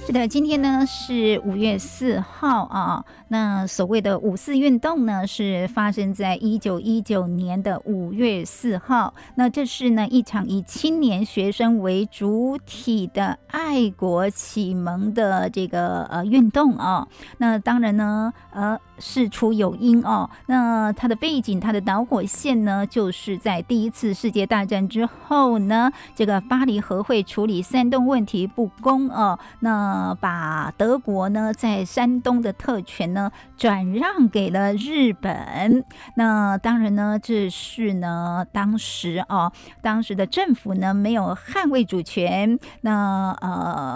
是的，今天呢是5月4号啊。那所谓的5·4运动呢，是发生在1919年的5月4号。那这是呢一场以青年学生为主体的爱国启蒙的这个运动啊。那当然呢，事出有因哦。那它的背景，它的导火线呢，就是在第一次世界大战之后呢，这个巴黎和会处理山东问题不公哦。那把德国呢在山东的特权呢转让给了日本。那当然呢，这是呢当时的政府呢没有捍卫主权。那